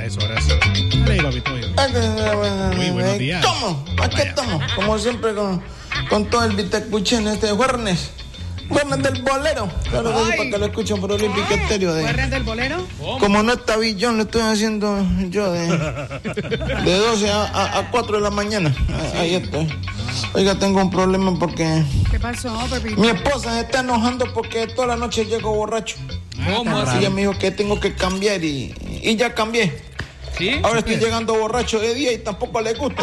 eso, ahora sí. Dale, papito. Muy buenos días. Aquí estamos, como siempre, con todo el Vitecuche en este jueves. Jueves del bolero. Claro que sí, para que lo escuchen por Olímpico Estéreo. ¿Jueves del bolero? Como no está Billón, lo estoy haciendo yo de 12 a 4 de la mañana. Ahí estoy. Oiga, tengo un problema porque... ¿Qué pasó, Pepito? Mi esposa se está enojando porque toda la noche llego borracho. ¿Cómo así? Ella me dijo que tengo que cambiar y ya cambié. ¿Sí? Ahora estoy llegando borracho de día y tampoco le gusta.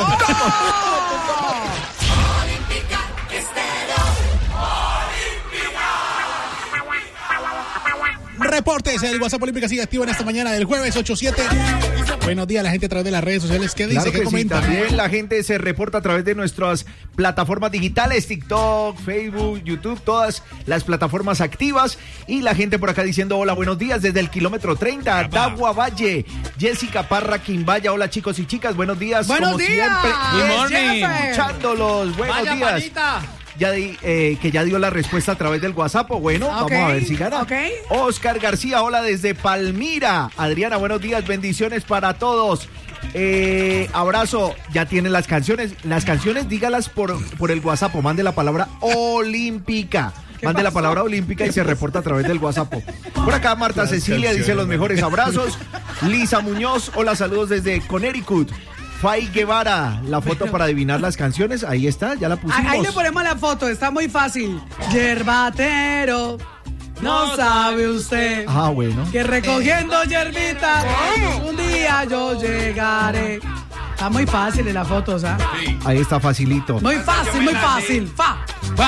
Reportes, el WhatsApp Olímpica sigue activo en esta mañana del jueves 8-7. Buenos días, la gente a través de las redes sociales. ¿Qué dice? Claro ¿Qué que comenta? sí, también la gente se reporta a través de nuestras plataformas digitales, TikTok, Facebook, YouTube, todas las plataformas activas. Y la gente por acá diciendo hola, buenos días desde el kilómetro 30, Dagua Valle. Jessica Parra Quimbaya, hola chicos y chicas, buenos días. Buenos días. Siempre, Good morning. Jennifer. escuchándolos, buenos Vaya, días. panita. Que ya dio la respuesta a través del WhatsApp. Bueno, Ok, vamos a ver si gana. ok. Oscar García, hola desde Palmira. Adriana, buenos días, bendiciones para todos. Abrazo, ya tienen las canciones. Las canciones, dígalas por el WhatsApp. Mande la palabra olímpica. Mande la palabra olímpica y se reporta a través del WhatsApp. Por acá Marta Cecilia dice los mejores abrazos. Lisa Muñoz, hola, saludos desde Connecticut. Fay Guevara, la foto para adivinar las canciones, ahí está, ya la pusimos. Ahí le ponemos la foto, está muy fácil. Yerbatero, no sabe usted Ah, bueno. que recogiendo yerbita un día yo llegaré. Está muy fácil en la foto, ¿sabes? Ahí está facilito. Muy fácil, muy fácil. Fa.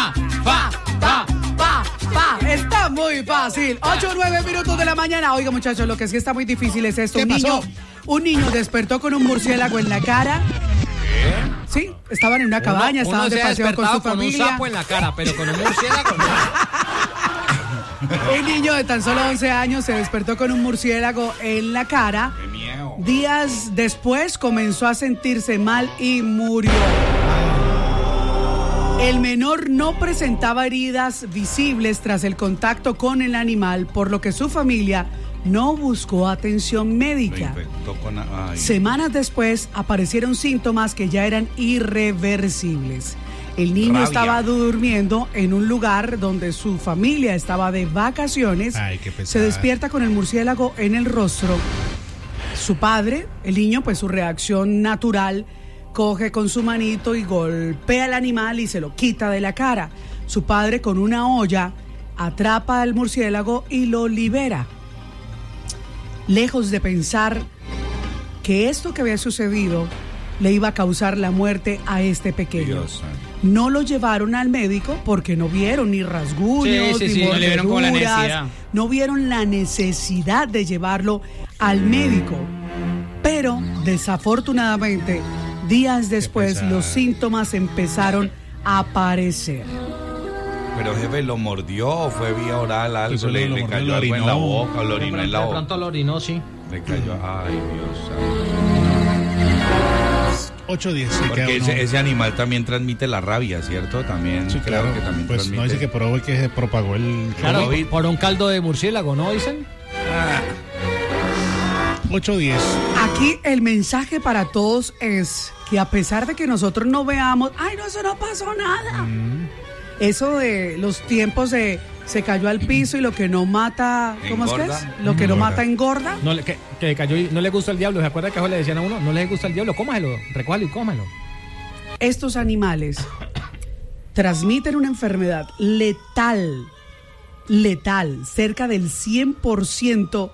Está muy fácil. 8-9 minutos de la mañana. Oiga, muchachos, lo que sí está muy difícil es esto. ¿Qué pasó? Un niño despertó con un murciélago en la cara. Sí, estaban en una cabaña, Uno estaban de se ha paseo con su despertado con un familia. sapo en la cara, pero con un murciélago no. Un niño de tan solo 11 años se despertó con un murciélago en la cara. Días después comenzó a sentirse mal y murió. El menor no presentaba heridas visibles tras el contacto con el animal, por lo que su familia no buscó atención médica. Semanas después aparecieron síntomas que ya eran irreversibles. El niño estaba durmiendo en un lugar donde su familia estaba de vacaciones. Ay, qué pesar. Se despierta con el murciélago en el rostro. Su padre, el niño, pues su reacción natural, coge con su manito y golpea al animal y se lo quita de la cara. Su padre, con una olla, atrapa al murciélago y lo libera. Lejos de pensar que esto que había sucedido le iba a causar la muerte a este pequeño. No lo llevaron al médico porque no vieron ni rasguños, Sí, ni no le vieron como la mordeduras, necesidad. no vieron la necesidad de llevarlo al médico. Pero, desafortunadamente, días después los síntomas empezaron a aparecer. Pero jefe, ¿lo mordió o fue vía oral algo? Eso ¿Le lo mordió, cayó lo algo en la orinó. boca o lo orinó en la De boca? pronto lo orinó, sí. Le cayó, ay Dios. 8-10. sí, Porque queda uno. ese animal también transmite la rabia, ¿cierto? También Sí, creo claro. que también Pues transmite. no dice que probó y que se propagó el Claro, COVID. por un caldo de murciélago, ¿no dicen? 8-10. Aquí el mensaje para todos es que a pesar de que nosotros no veamos, ay, no, eso no pasó nada. Eso de los tiempos de se cayó al piso y lo que no mata, ¿cómo es que Engorda. es? Lo que no mata engorda. No, que cayó y no le gusta el diablo. ¿Se acuerda que le decían a uno? No le gusta el diablo, cómaselo, recójalo y cómelo. Estos animales transmiten una enfermedad letal, cerca del 100%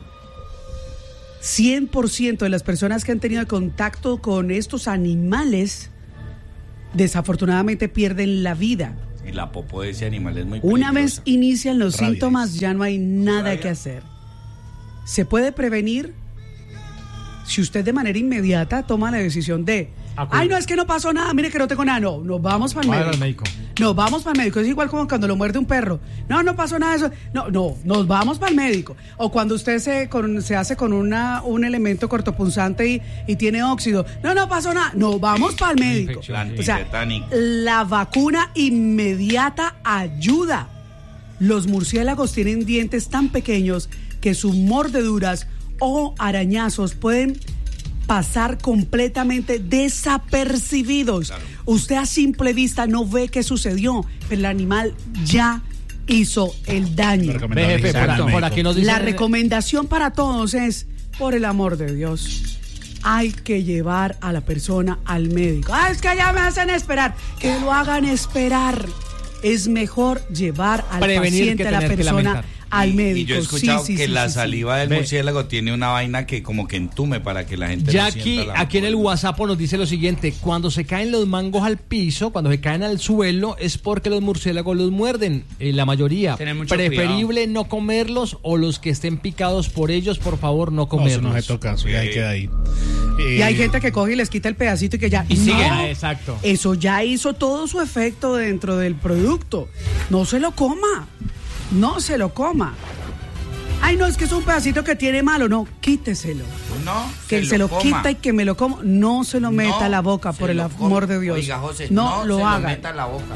de las personas que han tenido contacto con estos animales, desafortunadamente pierden la vida. Y la popó de ese animal es muy Una peligrosa. vez inician los Rabia, síntomas, dice. ya no hay nada que hacer. Se puede prevenir si usted de manera inmediata toma la decisión de, ay, no, es que no pasó nada, mire que no tengo nada. No, nos vamos para el Vaya médico. al médico. Nos vamos para el médico. Es igual como cuando lo muerde un perro. No, no pasó nada de eso. No, nos vamos para el médico. O cuando usted se hace con un elemento cortopunzante y tiene óxido. No pasó nada. Nos vamos para el médico. La O sea, antitetánica. la vacuna inmediata ayuda. Los murciélagos tienen dientes tan pequeños que sus mordeduras o arañazos pueden pasar completamente desapercibidos. Claro. Usted a simple vista no ve qué sucedió, pero el animal ya hizo el daño. Jefe, por aquí nos dicen... La recomendación para todos es, por el amor de Dios, hay que llevar a la persona al médico. Es que ya me hacen esperar. Que lo hagan esperar. Es mejor llevar al paciente, a la persona, al médico. Y yo he escuchado que la saliva del murciélago tiene una vaina que como que entume para que la gente ya no sienta la aquí en el WhatsApp nos dice lo siguiente: cuando se caen los mangos al piso, cuando se caen al suelo, es porque los murciélagos los muerden, la mayoría. Preferible no comerlos, o los que estén picados por ellos, por favor, no comerlos. No, eso no se toca, eso ya queda ahí. Y hay gente que coge y les quita el pedacito y que ya... Y sigue. Exacto. Eso ya hizo todo su efecto dentro del producto. No se lo coma. No se lo coma. Ay, no, es que es un pedacito que tiene malo. No, quíteselo. No, que se lo quita y que me lo como. No se lo meta a la boca, por el amor de Dios. Oiga, José, no lo haga. No se lo meta a la boca.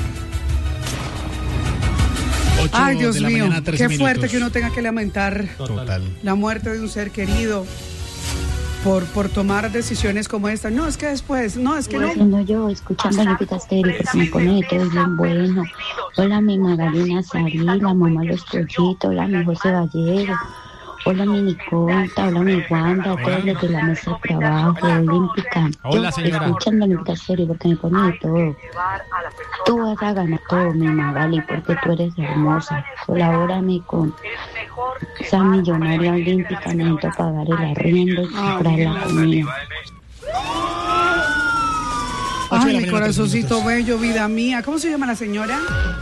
Ay, Dios mío, qué fuerte que uno tenga que lamentar Total. la muerte de un ser querido por tomar decisiones como esta. No, es que después, no, es que no. No, yo escuchando a Olímpica Estéreo, porque me pone todo bien bueno. Hola, mi Magdalena Sarí, la mamá de los pollitos, hola, mi José Vallejo. Hola, mi Nicolta, hola, mi Wanda, todos los de la mesa de trabajo, Olímpica. Hola, yo señora. Escuchando Olímpica Estéreo, porque me pone de todo. Tú vas a ganar todo, mi Magali, porque tú eres hermosa. Colabórame con esa millonaria olímpica, necesito pagar el arriendo y comprar la comida. Ay, mi corazoncito bello, vida mía. ¿Cómo se llama la señora?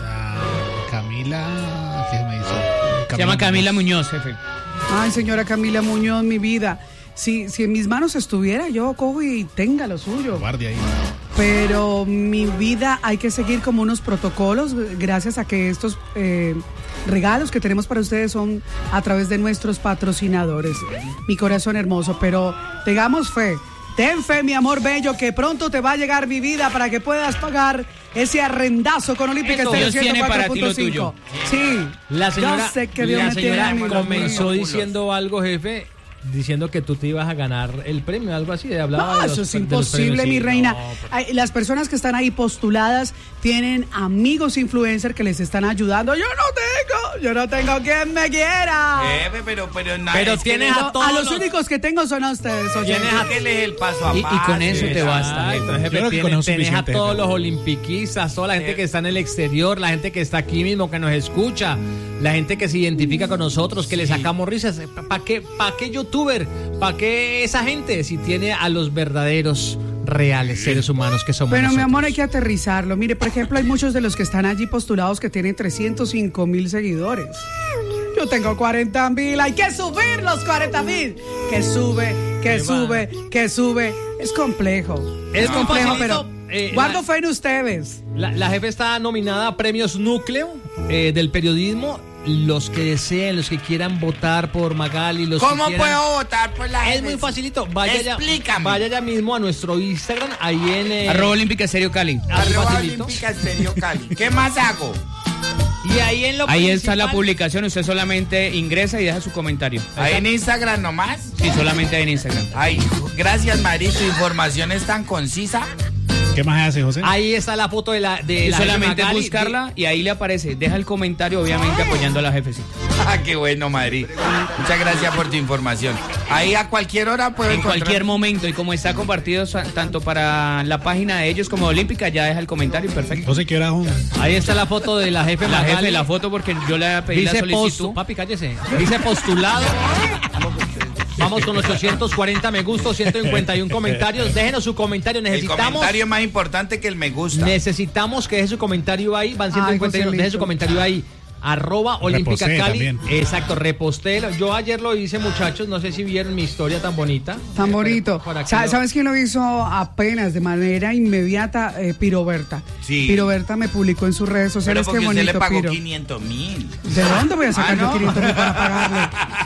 Camila, ¿qué me dice? Se llama Camila Muñoz, jefe. Ay, señora Camila Muñoz, mi vida. Si en mis manos estuviera, yo cojo y tenga lo suyo. Guardia ahí. Pero mi vida, hay que seguir como unos protocolos, gracias a que estos regalos que tenemos para ustedes son a través de nuestros patrocinadores. Mi corazón hermoso, pero tengamos fe. Ten fe, mi amor bello, que pronto te va a llegar mi vida para que puedas pagar ese arrendazo con Olímpica Estéreo 104.5. Sí, la señora, yo sé que Dios me tiene a mí, comenzó diciendo algo, jefe, diciendo que tú te ibas a ganar el premio, algo así. Hablaba no, eso es imposible, mi reina. Las personas que están ahí postuladas tienen amigos influencers que les están ayudando. Yo no tengo quien me quiera. Pero tienes a todos. A los únicos que tengo son a ustedes. Tienes a que lees el paso a y con eso te basta. Tienes a todos los olimpiquistas, toda la gente que está en el exterior, la gente que está aquí mismo, que nos escucha, la gente que se identifica con nosotros, que le sacamos risas. ¿Para qué youtuber? ¿Para qué esa gente? Si tiene a los verdaderos, reales seres humanos que somos. Pero nosotros. Mi amor, hay que aterrizarlo. Mire, por ejemplo, hay muchos de los que están allí postulados que tienen 305,000 seguidores. Yo tengo 40,000, hay que subir los 40,000. Que sube. Es complejo. Es complejo, pero guardo fe en ustedes. La jefe está nominada a premios Núcleo del periodismo. Los que deseen, los que quieran votar por Magali, ¿Cómo puedo votar por la jefe? Es muy facilito. Explícame. Vaya ya mismo a nuestro Instagram, ahí en @Olímpica Estéreo Cali. @Olímpica Estéreo Cali. ¿Qué más hago? Y ahí en lo ahí principal, está la publicación, usted solamente ingresa y deja su comentario. ¿Ahí en Instagram nomás? Sí, solamente en Instagram. Ay, gracias, Mari, tu información es tan concisa. ¿Qué más hace, José? Ahí está la foto de la solamente Magali, buscarla y ahí le aparece. Deja el comentario, obviamente, apoyando a la jefecita. Qué bueno, Madrid. Muchas gracias por tu información. Ahí a cualquier hora puedo encontrar. Cualquier momento. Y como está compartido tanto para la página de ellos como de Olímpica, ya deja el comentario, perfecto. José, ¿qué hora es? Ahí está la foto de la jefe Magali. La foto porque yo le pedí la solicitud. Papi, cállese. Dice postulado. Vamos con 840 me gusta, 151 comentarios. Déjenos su comentario. Necesitamos. El comentario es más importante que el me gusta. Necesitamos que deje su comentario ahí. Van 151. Deje su comentario ahí. @Olímpica Cali. Exacto, repostelo. Yo ayer lo hice, muchachos. No sé si vieron mi historia tan bonita. Tan bonito. ¿Sabes quién lo hizo apenas de manera inmediata? Piroberta. Sí. Piroberta me publicó en sus redes sociales. Pero porque qué bonito, usted le pagó Piro. 500,000. ¿De dónde voy a sacar yo 500,000 para pagarle?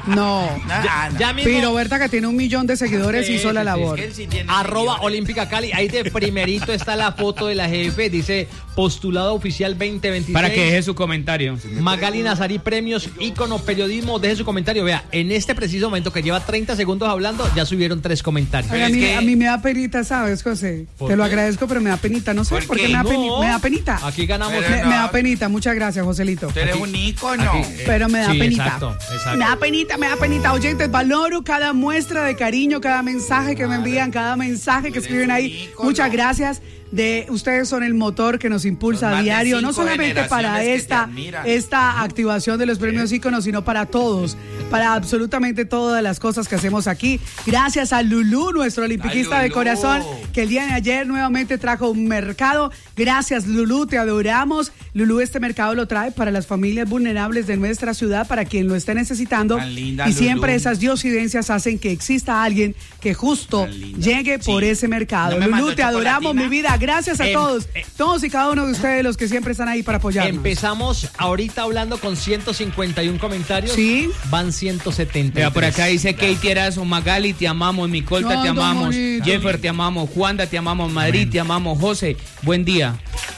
No. Ya mismo. Piro Berta, que tiene 1 millón de seguidores, hizo la labor. @ Olímpica Cali. Ahí de primerito está la foto de la jefe. Dice postulado oficial 2026. Para que deje su comentario. Magali Nazarí, premios, ícono, periodismo. Deje su comentario. Vea, en este preciso momento que lleva 30 segundos hablando, ya subieron 3 comentarios. Oiga, a mí me da penita, ¿sabes, José? Te lo agradezco, pero me da penita. No sé por qué me da penita. Aquí ganamos. Me da penita. Muchas gracias, Joselito. Tú eres un ícono. Pero me da penita. Exacto. Me da penita. Oyentes, valoro cada muestra de cariño, cada mensaje que me envían, cada mensaje que escriben ahí. Muchas gracias. Ustedes son el motor que nos impulsa a diario, no solamente para esta activación de los premios íconos, sino para todos, para absolutamente todas las cosas que hacemos aquí. Gracias a Lulú, nuestro olimpiquista de corazón, que el día de ayer nuevamente trajo un mercado. Gracias, Lulú, te adoramos. Lulú, este mercado lo trae para las familias vulnerables de nuestra ciudad, para quien lo esté necesitando. Y siempre esas diosidencias hacen que exista alguien que justo llegue por ese mercado. Lulú, te adoramos, mi vida. Gracias a todos y cada uno de ustedes, los que siempre están ahí para apoyarnos. Empezamos ahorita hablando con 151 comentarios. Sí. Van 170. Mira, por acá dice Katie Erazo, Magali, te amamos, Micolta, te amamos, Jeffer, te amamos, Juanda, te amamos, Madrid, te amamos, José, buen día.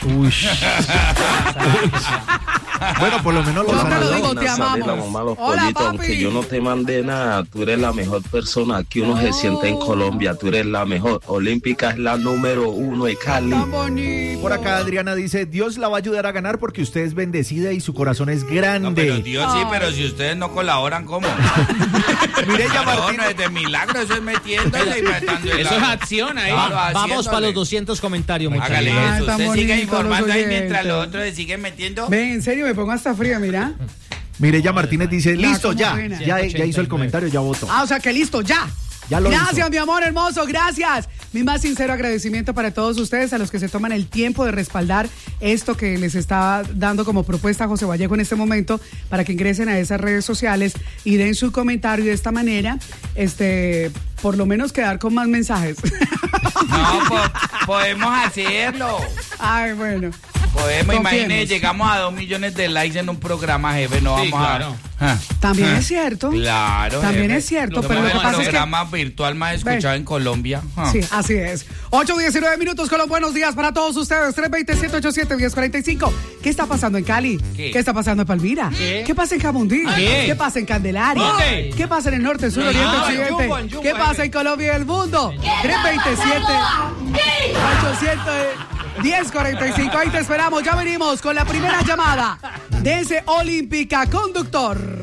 Bueno, por lo menos lo digo, te amamos. Hola, papi. Aunque yo no te mandé nada, tú eres la mejor persona que uno se siente en Colombia. Tú eres la mejor. Olímpica es la número 1 de Cali. Por acá Adriana dice, Dios la va a ayudar a ganar porque usted es bendecida y su corazón es grande. No, pero Dios sí, pero si ustedes no colaboran, ¿cómo? Mireya Martínez. No es de milagro, eso es metiéndole y matando. Eso es acción ahí. Vamos para los 200 comentarios, muchachos. Hágale eso, usted sigue informando ahí oyentes. mientras los otros se siguen metiendo. Ven, en serio, me pongo hasta fría, mira. Mireya Martínez dice, listo, ya buena. ya hizo el comentario, ya votó. O sea que listo, ya. Gracias, hizo. mi amor hermoso, gracias. Mi más sincero agradecimiento para todos ustedes, a los que se toman el tiempo de respaldar esto que les está dando como propuesta José Vallejo en este momento, para que ingresen a esas redes sociales y den su comentario de esta manera, por lo menos quedar con más mensajes. No, podemos hacerlo. Ay, bueno. Podemos, imagínate, llegamos a 2 millones de likes en un programa, jefe, no vamos También es cierto. Claro. También jefe. es cierto, pero lo que pasa es que... el programa virtual más escuchado en Colombia. Sí, así es. 8:19 minutos con los buenos días para todos ustedes. 320-787-1045. ¿Qué está pasando en Cali? ¿Qué está pasando en Palmira? ¿Qué pasa en Jamundí? ¿Qué pasa en Candelaria? ¿Qué pasa en el norte, sur, oriente, occidente? ¿Qué pasa en Colombia y el mundo? 327-800-1045. Ahí te esperamos. Ya venimos con la primera llamada de ese Olímpica conductor.